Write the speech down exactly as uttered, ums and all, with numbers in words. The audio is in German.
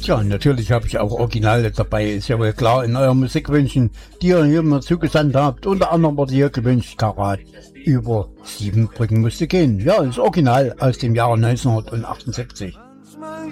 Tja, natürlich habe ich auch Originale dabei, ist ja wohl klar, in euren Musikwünschen, die ihr hier mal zugesandt habt. Unter anderem wurde hier gewünscht, Karat, über sieben Brücken musste gehen. Ja, das Original aus dem Jahre neunzehnhundertachtundsiebzig. Manchmal